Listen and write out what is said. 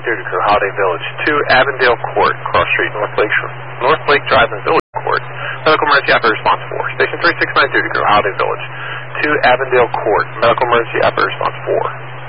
duty crew, Holiday Village. 2 Avondale Court, Cross Street, North Lake Drive and Village Court. Medical emergency operator response 4. Station 369 duty crew, Holiday Village. 2 Avondale Court, medical emergency operator response 4.